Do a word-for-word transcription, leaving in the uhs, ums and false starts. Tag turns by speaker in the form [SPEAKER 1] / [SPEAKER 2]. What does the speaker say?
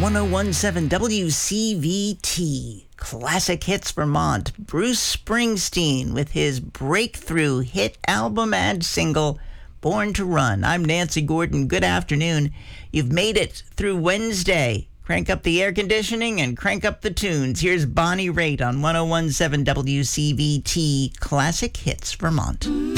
[SPEAKER 1] ten seventeen W C V T, Classic Hits Vermont. Bruce Springsteen with his breakthrough hit album and single, Born to Run. I'm Nancy Gordon. Good afternoon. You've made it through Wednesday. Crank up the air conditioning and crank up the tunes. Here's Bonnie Raitt on ten seventeen W C V T, Classic Hits Vermont.